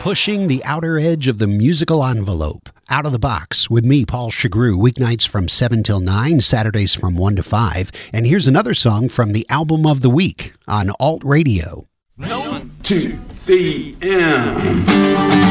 pushing the outer edge of the musical envelope. Out of the Box with me, Paul Chagru, weeknights from 7 till 9, Saturdays from 1 to 5. And here's another song from the Album of the Week on Alt Radio. 1, 2, 3, and...